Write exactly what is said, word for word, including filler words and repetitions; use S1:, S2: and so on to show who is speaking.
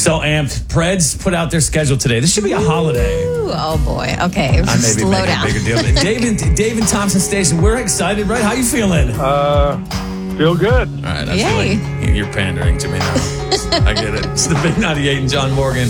S1: So amped. Preds put out their schedule today. This should be a holiday.
S2: Ooh, oh, boy. Okay.
S1: I may be
S2: Slow
S1: making
S2: down.
S1: a bigger deal. Dave and, Dave and Thompson Station, we're excited, right? How you feeling?
S3: Uh, feel good.
S1: All right. I
S2: Yay.
S1: feel like you're pandering to me now. I get it. It's the Big ninety-eight and John Morgan.